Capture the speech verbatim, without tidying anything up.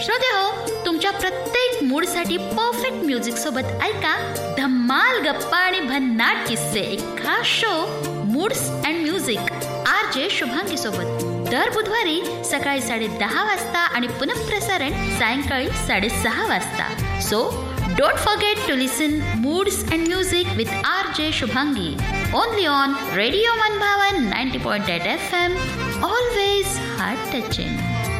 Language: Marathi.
श्रोते हो, तुमच्या प्रत्येक मूडसाठी परफेक्ट म्युझिक सोबत ऐका धम्माल गप्पा आणि भन्नाट किस्से. एक खास show moods and music R J Shubhangi सोबत दर बुधवारी सकाळी साडे दहा वाजता आणि पुनःप्रसारण सायंकाळी साडेसहा वाजता. So don't forget to listen moods and music with R J Shubhangi only on radio मनभावन ninety point eight F M. Always heart touching.